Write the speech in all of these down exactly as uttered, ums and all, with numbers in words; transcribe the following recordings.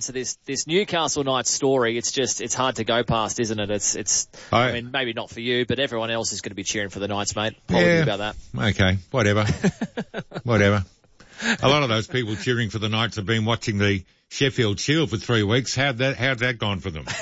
sense of this this Newcastle Knights story, it's just it's hard to go past, isn't it? It's it's. I, I mean, maybe not for you, but everyone else is going to be cheering for the Knights, mate. Apologies yeah, about that. Okay, whatever, whatever. A lot of those people cheering for the Knights have been watching the Sheffield Shield for three weeks. How'd that how'd that gone for them?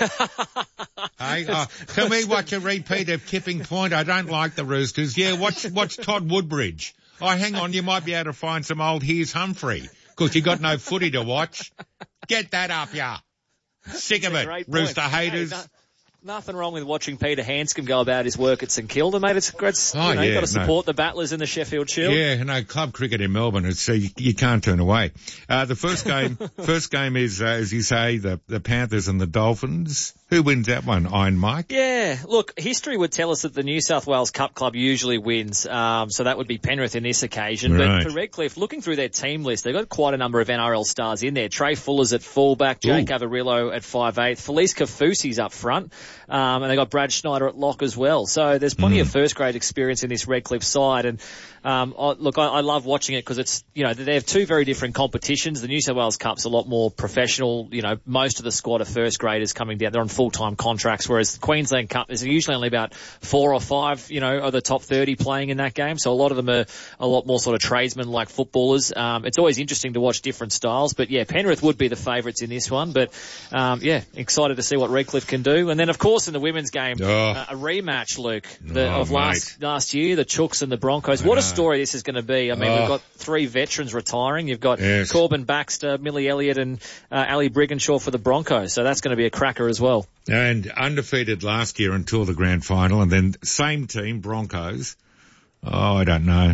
Hey, oh, can we watch a repeat of Tipping Point? I don't like the Roosters. Yeah, watch watch Todd Woodbridge. Oh, hang on, you might be able to find some old Here's Humphrey, because you got no footy to watch. Get that up, yeah. Sick of it, Rooster haters. Hey, no, nothing wrong with watching Peter Hanscom go about his work at St Kilda, mate. It's great. Oh, you know, yeah, you've got to support no. the battlers in the Sheffield Shield. Yeah, no, club cricket in Melbourne, it's, uh, you, you can't turn away. Uh, the first game, first game is, uh, as you say, the, the Panthers and the Dolphins. Who wins that one, Iron Mike? Yeah, look, history would tell us that the New South Wales Cup Club usually wins, um, so that would be Penrith in this occasion. Right. But for Redcliffe, looking through their team list, they've got quite a number of N R L stars in there. Trey Fuller's at fullback, Jake Ooh. Avarillo at five eight, Felice Kafusi's up front, um, and they've got Brad Schneider at lock as well. So there's plenty mm. of first-grade experience in this Redcliffe side, and um, I, look, I, I love watching it because it's, you know, they have two very different competitions. The New South Wales Cup's a lot more professional. You know, most of the squad are first-graders coming down. They're on full-time contracts, whereas the Queensland Cup, there's usually only about four or five, you know, of the top thirty playing in that game. So a lot of them are a lot more sort of tradesmen-like footballers. Um, it's always interesting to watch different styles. But, yeah, Penrith would be the favourites in this one. But, um, yeah, excited to see what Redcliffe can do. And then, of course, in the women's game, oh. uh, a rematch, Luke, the, oh, of last last year, the Chooks and the Broncos. What a story this is going to be. I mean, oh. we've got three veterans retiring. You've got yes. Corbin Baxter, Millie Elliott, and uh, Ali Brigginshaw for the Broncos. So that's going to be a cracker as well. And undefeated last year until the grand final, and then same team, Broncos. Oh, I don't know.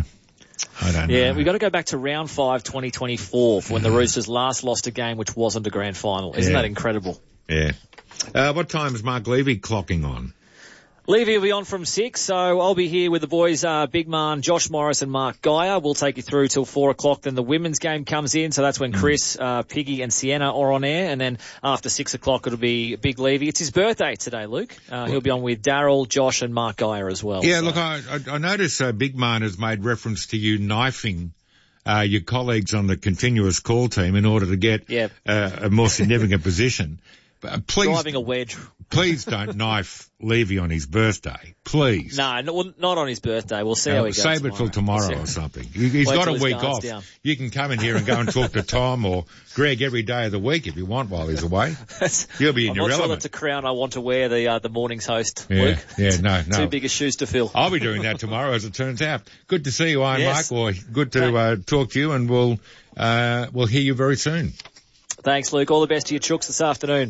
I don't yeah, know. we've got to go back to round five, twenty twenty-four, for when the Roosters last lost a game which wasn't a grand final. Isn't yeah. that incredible? Yeah. Uh, what time is Mark Levy clocking on? Levy will be on from six, so I'll be here with the boys, uh, Big Man, Josh Morris and Mark Geyer. We'll take you through till four o'clock. Then the women's game comes in, so that's when Chris, uh, Piggy and Sienna are on air. And then after six o'clock, it'll be Big Levy. It's his birthday today, Luke. Uh, he'll be on with Daryl, Josh and Mark Geyer as well. Yeah, so. look, I, I, I notice uh, Big Man has made reference to you knifing uh, your colleagues on the continuous call team in order to get yep. uh, a more significant position. But please, driving a wedge. Please don't knife Levy on his birthday. Please. No, no, not on his birthday. We'll see uh, how he goes. Save it till tomorrow we'll or something. He's Wait got a week off. Down. You can come in here and go and talk to Tom or Greg every day of the week if you want while he's away. You'll be in I'm your not element. sure that's a crown I want to wear, the uh, the morning's host, yeah, Luke. Yeah, no, no. Too big a shoes to fill. I'll be doing that tomorrow, as it turns out. Good to see you, Iron yes. Mike. Or good to uh, talk to you, and we'll uh, we'll hear you very soon. Thanks, Luke. All the best to your chooks this afternoon.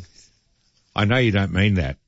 I know you don't mean that.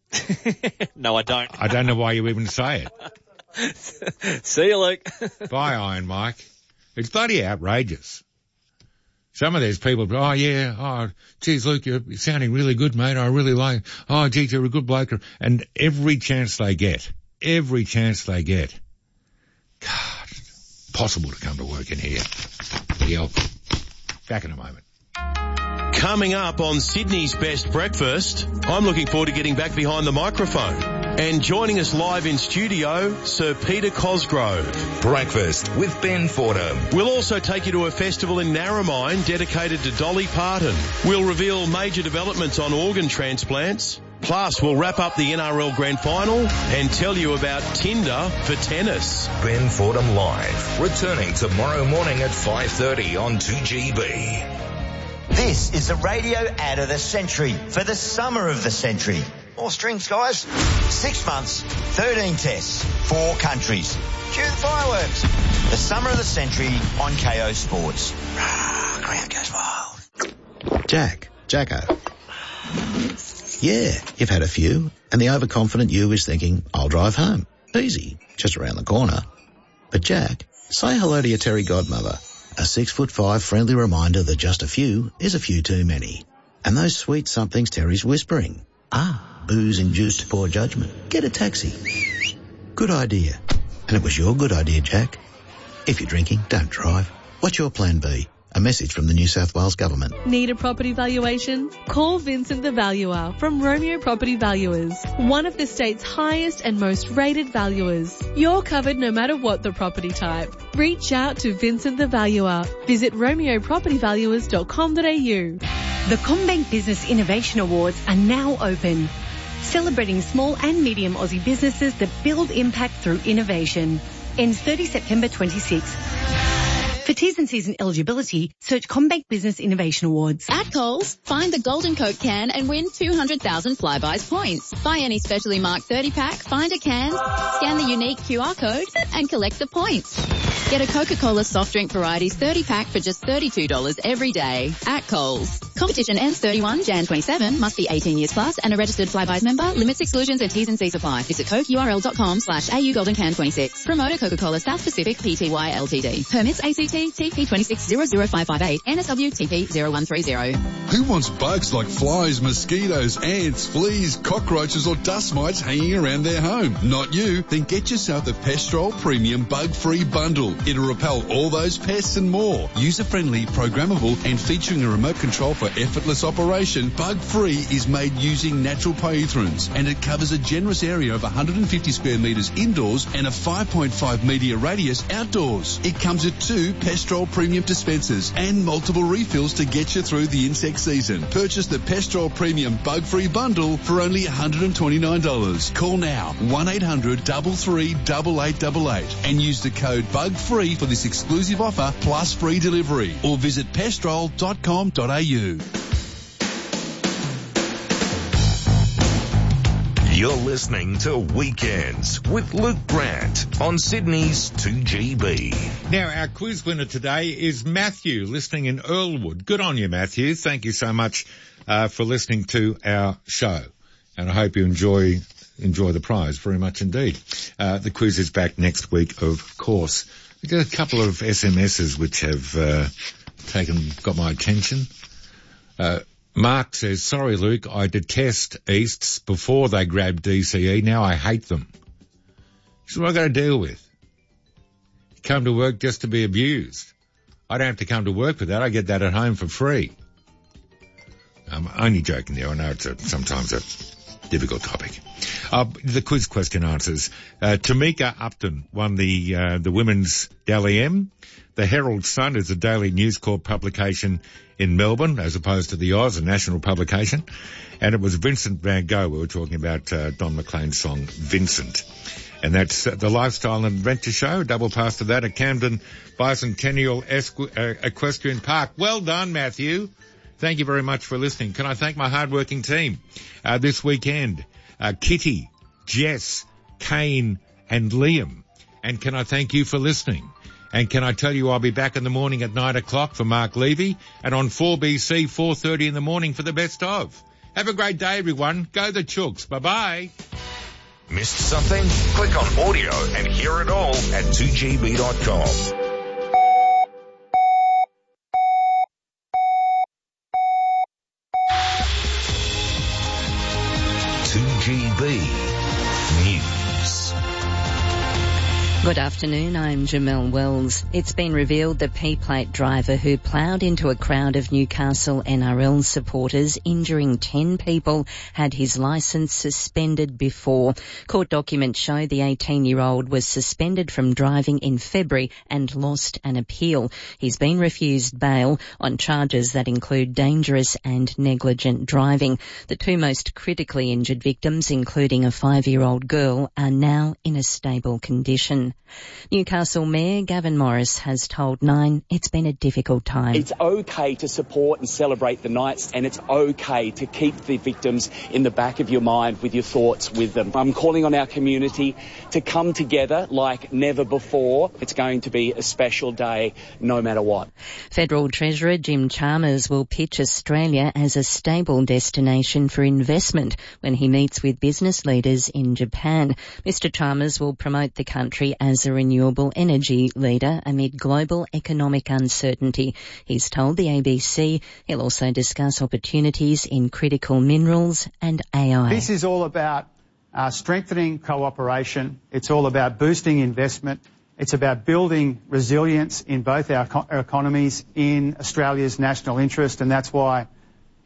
No, I don't. I don't know why you even say it. See you, Luke. Bye, Iron Mike. It's bloody outrageous. Some of these people, oh yeah, oh, geez, Luke, you're sounding really good, mate. I really like, oh, geez, you're a good bloke. And every chance they get, every chance they get, God, possible to come to work in here. Yeah, back in a moment. Coming up on Sydney's Best Breakfast, I'm looking forward to getting back behind the microphone. And joining us live in studio, Sir Peter Cosgrove. Breakfast with Ben Fordham. We'll also take you to a festival in Narromine dedicated to Dolly Parton. We'll reveal major developments on organ transplants. Plus, we'll wrap up the N R L Grand Final and tell you about Tinder for tennis. Ben Fordham Live, returning tomorrow morning at five thirty on two G B. This is the radio ad of the century for the summer of the century. More strings, guys. Six months, thirteen tests, four countries. Cue the fireworks. The summer of the century on K O Sports. Rah, ground goes wild. Jack, Jacko. Yeah, you've had a few, and the overconfident you is thinking, I'll drive home. Easy, just around the corner. But Jack, say hello to your Terry godmother. A six foot five friendly reminder that just a few is a few too many. And those sweet somethings Terry's whispering. Ah, booze-induced poor judgment. Get a taxi. Good idea. And it was your good idea, Jack. If you're drinking, don't drive. What's your plan B? A message from the New South Wales Government. Need a property valuation? Call Vincent the Valuer from Romeo Property Valuers, one of the state's highest and most rated valuers. You're covered no matter what the property type. Reach out to Vincent the Valuer. Visit romeo property valuers dot com dot a u. The CommBank Business Innovation Awards are now open, celebrating small and medium Aussie businesses that build impact through innovation. Ends thirtieth September twenty-sixth. For T's and C's and eligibility, search CommBank Business Innovation Awards. At Coles, find the Golden Coke can and win two hundred thousand Flybuys points. Buy any specially marked thirty pack, find a can, scan the unique Q R code, and collect the points. Get a Coca-Cola soft drink varieties thirty pack for just thirty-two dollars every day. At Coles. Competition ends thirty-first January twenty-seven. Must be eighteen years plus and a registered Flybuys member. Limits, exclusions, and T's and C's apply. Visit cokeurl.com slash AU Golden Can twenty-six. Promoter Coca-Cola South Pacific Pty Ltd. Permits A C T T P twenty-six zero zero five five eight, N S W T P zero one three zero. Who wants bugs like flies, mosquitoes, ants, fleas, cockroaches or dust mites hanging around their home? Not you. Then get yourself the Pestrol Premium Bug-Free Bundle. It'll repel all those pests and more. User-friendly, programmable and featuring a remote control for effortless operation, Bug-Free is made using natural pyrethrins and it covers a generous area of one hundred fifty square metres indoors and a five point five metre radius outdoors. It comes with two Pestrol Premium dispensers and multiple refills to get you through the insect season. Purchase the Pestrol Premium Bug-Free Bundle for only one hundred twenty-nine dollars. Call now one eight hundred three three eight eight eight eight and use the code BUGFREE for this exclusive offer plus free delivery or visit pestrol dot com dot a u. You're listening to Weekends with Luke Grant on Sydney's two G B. Now, our quiz winner today is Matthew, listening in Earlwood. Good on you, Matthew. Thank you so much uh, for listening to our show. And I hope you enjoy enjoy the prize very much indeed. Uh, the quiz is back next week, of course. We got a couple of S M Ses which have uh, taken got my attention. Uh, Mark says, sorry, Luke, I detest Easts before they grabbed D C E. Now I hate them. This is what I've got to deal with. You come to work just to be abused. I don't have to come to work for that. I get that at home for free. I'm only joking there. I know it's a, sometimes a difficult topic. Uh, the quiz question answers. Uh, Tamika Upton won the uh, the women's Dally M. The Herald Sun is a daily News Corp publication in Melbourne, as opposed to the Oz, a national publication. And it was Vincent van Gogh. We were talking about uh, Don McLean's song, Vincent. And that's uh, the Lifestyle and Adventure Show. Double pass to that at Camden Bicentennial Esqu- uh, Equestrian Park. Well done, Matthew. Thank you very much for listening. Can I thank my hard-working team uh, this weekend? Uh, Kitty, Jess, Kane, and Liam. And can I thank you for listening? And can I tell you I'll be back in the morning at nine o'clock for Mark Levy and on four B C four thirty in the morning for the best of. Have a great day, everyone. Go the Chooks. Bye-bye. Missed something? Click on audio and hear it all at two G B dot com. two G B News. Good afternoon, I'm Jamelle Wells. It's been revealed the P-plate driver who ploughed into a crowd of Newcastle N R L supporters, injuring ten people, had his licence suspended before. Court documents show the eighteen-year-old was suspended from driving in February and lost an appeal. He's been refused bail on charges that include dangerous and negligent driving. The two most critically injured victims, including a five-year-old girl, are now in a stable condition. Newcastle Mayor Gavin Morris has told Nine it's been a difficult time. It's okay to support and celebrate the Knights, and it's okay to keep the victims in the back of your mind with your thoughts with them. I'm calling on our community to come together like never before. It's going to be a special day no matter what. Federal Treasurer Jim Chalmers will pitch Australia as a stable destination for investment when he meets with business leaders in Japan. Mister Chalmers will promote the country as a renewable energy leader amid global economic uncertainty. He's told the A B C he'll also discuss opportunities in critical minerals and A I. This is all about uh, strengthening cooperation. It's all about boosting investment. It's about building resilience in both our, co- our economies in Australia's national interest, and that's why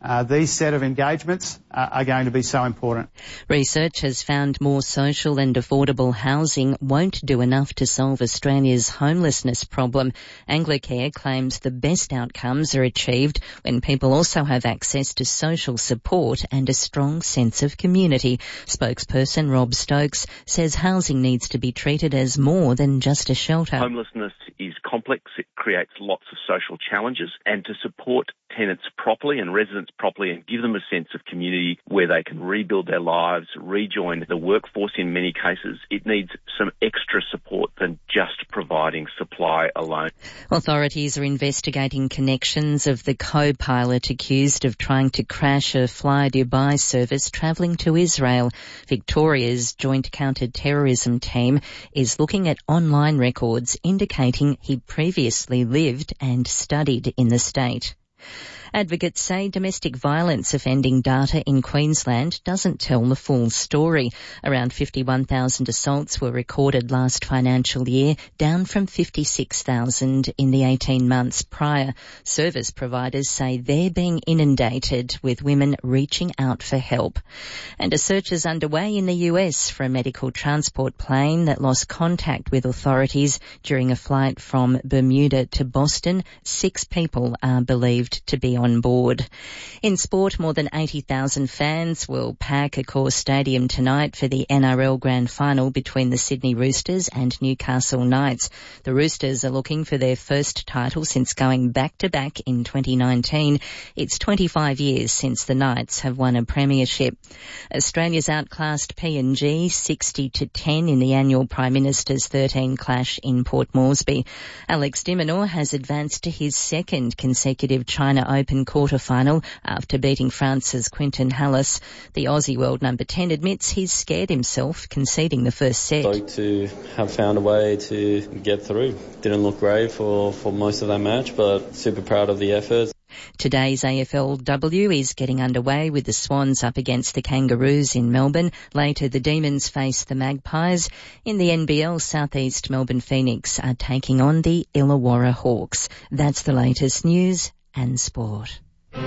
Uh, these set of engagements uh, are going to be so important. Research has found more social and affordable housing won't do enough to solve Australia's homelessness problem. Anglicare claims the best outcomes are achieved when people also have access to social support and a strong sense of community. Spokesperson Rob Stokes says housing needs to be treated as more than just a shelter. Homelessness is complex. It creates lots of social challenges, and to support tenants properly and residents properly and give them a sense of community where they can rebuild their lives, rejoin the workforce in many cases, it needs some extra support than just providing supply alone. Authorities are investigating connections of the co-pilot accused of trying to crash a Fly Dubai service travelling to Israel. Victoria's Joint Counter-Terrorism Team is looking at online records indicating he previously lived and studied in the state. Advocates say domestic violence offending data in Queensland doesn't tell the full story. Around fifty-one thousand assaults were recorded last financial year, down from fifty-six thousand in the eighteen months prior. Service providers say they're being inundated with women reaching out for help. And a search is underway in the U S for a medical transport plane that lost contact with authorities during a flight from Bermuda to Boston. Six people are believed to be on on board. In sport, more than eighty thousand fans will pack Accor Stadium tonight for the N R L Grand Final between the Sydney Roosters and Newcastle Knights. The Roosters are looking for their first title since going back-to-back in twenty nineteen. It's twenty-five years since the Knights have won a premiership. Australia's outclassed P N G sixty to ten in the annual Prime Minister's thirteen clash in Port Moresby. Alex de Minaur has advanced to his second consecutive China Open quarter-final after beating France's Quinton Hallis. The Aussie world number ten admits he's scared himself conceding the first set. Stoked to have found a way to get through. Didn't look great for, for most of that match, but super proud of the effort. Today's A F L W is getting underway with the Swans up against the Kangaroos in Melbourne. Later, the Demons face the Magpies. In the N B L, South East Melbourne Phoenix are taking on the Illawarra Hawks. That's the latest news and sport. You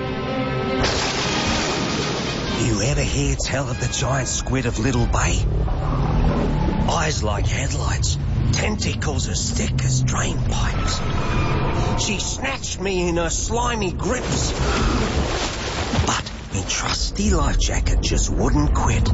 ever hear tell of the giant squid of Little Bay? Eyes like headlights, tentacles as thick as drain pipes. She snatched me in her slimy grips. But me trusty life jacket just wouldn't quit.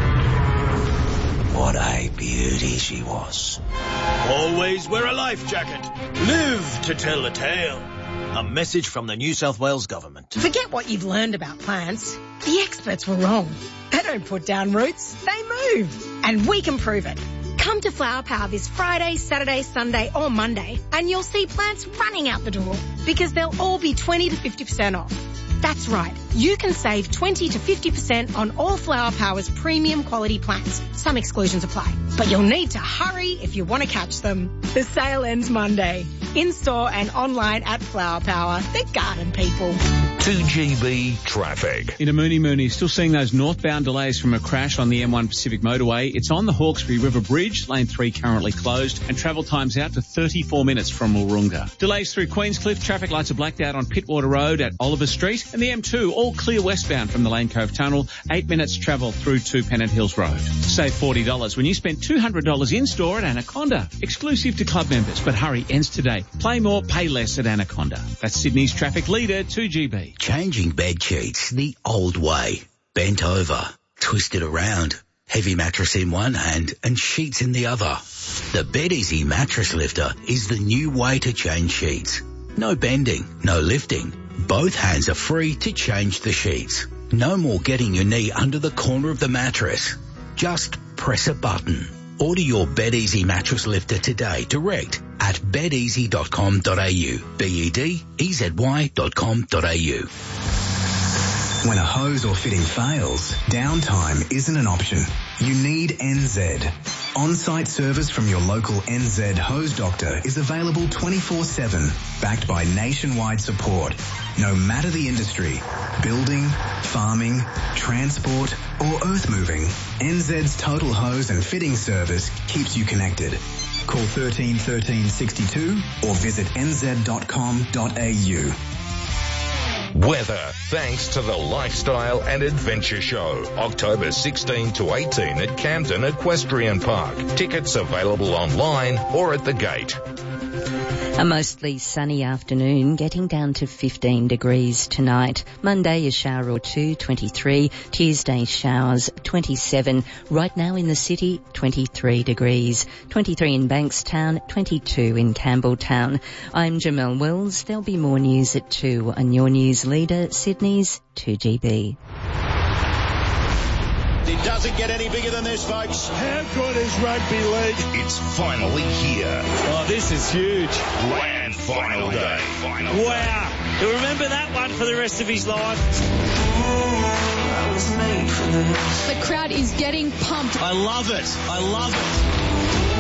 What a beauty she was. Always wear a life jacket. Live to tell the tale. A message from the New South Wales Government. Forget what you've learned about plants. The experts were wrong. They don't put down roots, they move. And we can prove it. Come to Flower Power this Friday, Saturday, Sunday or Monday and you'll see plants running out the door because they'll all be twenty to fifty percent off. That's right. You can save twenty to fifty percent on all Flower Power's premium quality plants. Some exclusions apply. But you'll need to hurry if you want to catch them. The sale ends Monday. In-store and online at Flower Power. The garden people. two G B traffic. In a Mooney Mooney, still seeing those northbound delays from a crash on the M one Pacific Motorway. It's on the Hawkesbury River Bridge, lane three currently closed, and travel times out to thirty-four minutes from Woorunga. Delays through Queenscliff, traffic lights are blacked out on Pittwater Road at Oliver Street, and the M two all clear westbound from the Lane Cove Tunnel, eight minutes travel through to Pennant Hills Road. Save forty dollars when you spend two hundred dollars in-store at Anaconda, exclusive to club members, but hurry, ends today. Play more, pay less at Anaconda. That's Sydney's traffic leader, two G B. Changing bed sheets the old way. Bent over, twisted around, heavy mattress in one hand and sheets in the other. The BedEasy Mattress Lifter is the new way to change sheets. No bending, no lifting. Both hands are free to change the sheets. No more getting your knee under the corner of the mattress. Just press a button. Order your BedEasy Mattress Lifter today direct at bed easy dot com dot a u. B E D E Z Y dot com dot a u. When a hose or fitting fails, downtime isn't an option. You need N Z. On-site service from your local N Z hose doctor is available twenty-four seven, backed by nationwide support. No matter the industry, building, farming, transport or earth moving, N Z's total hose and fitting service keeps you connected. Call thirteen thirteen sixty-two or visit n z dot com dot a u. Weather, thanks to the Lifestyle and Adventure Show. October sixteenth to eighteenth at Camden Equestrian Park. Tickets available online or at the gate. A mostly sunny afternoon, getting down to fifteen degrees tonight. Monday, a shower or two, twenty-three. Tuesday, showers, twenty-seven. Right now in the city, twenty-three degrees. twenty-three in Bankstown, twenty-two in Campbelltown. I'm Jamelle Wells. There'll be more news at two on your news leader, Sydney's two G B. It doesn't get any bigger than this, folks. How good is rugby league? It's finally here. Oh, this is huge. Grand Final Day. Final Wow. Day. He'll remember that one for the rest of his life. The crowd is getting pumped. I love it. I love it.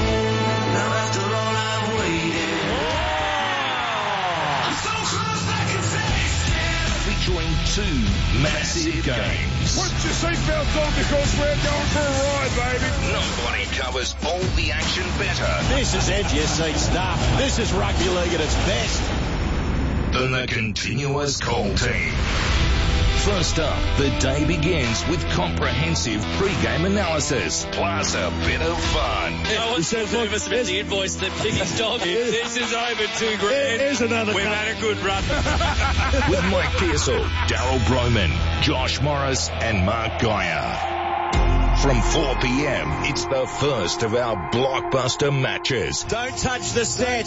Featuring two massive games. Put your seatbelts on because we're going for a ride, baby. Nobody covers all the action better This is edge of your seat stuff. This is rugby league at its best. than the continuous call team. First up, the day begins with comprehensive pre-game analysis, plus a bit of fun. No one's so nervous about the invoice that Piggy's dog. This is over two grand. Here's another We've cup. had a good run. With Mike Pearsall, Daryl Broman, Josh Morris and Mark Geyer. From four p.m, it's the first of our blockbuster matches. Don't touch the set.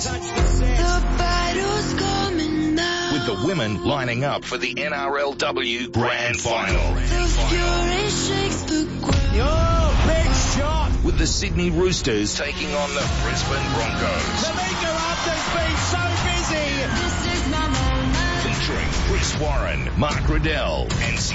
With the women lining up for the N R L W Grand Final. Oh, big shot. With the Sydney Roosters taking on the Brisbane Broncos. The Liga up has been so busy. Featuring Chris Warren, Mark Riddell and